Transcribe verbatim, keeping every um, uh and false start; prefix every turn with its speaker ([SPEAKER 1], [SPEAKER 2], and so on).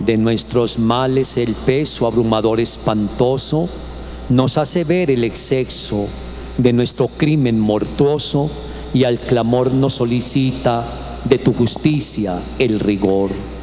[SPEAKER 1] De nuestros males el peso abrumador espantoso nos hace ver el exceso de nuestro crimen mortuoso, y al clamor nos solicita de tu justicia el rigor.